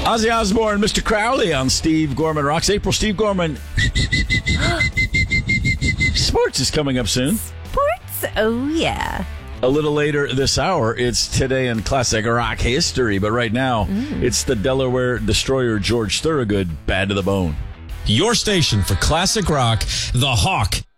Ozzy Osbourne, Mr. Crowley on Steve Gorman Rocks. April, Steve Gorman. Sports is coming up soon. Sports? Oh, yeah. A little later this hour, it's Today in Classic Rock History. But right now, it's the Delaware Destroyer George Thorogood, Bad to the Bone. Your station for classic rock, The Hawk.